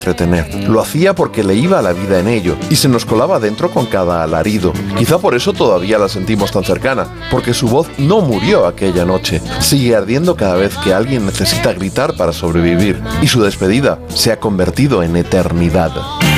entretener. Lo hacía porque le iba la vida en ello y se nos colaba dentro con cada alarido. Quizá por eso todavía la sentimos tan cercana, porque su voz no murió aquella noche. Sigue ardiendo cada vez que alguien necesita gritar para sobrevivir y su despedida se ha convertido en eternidad.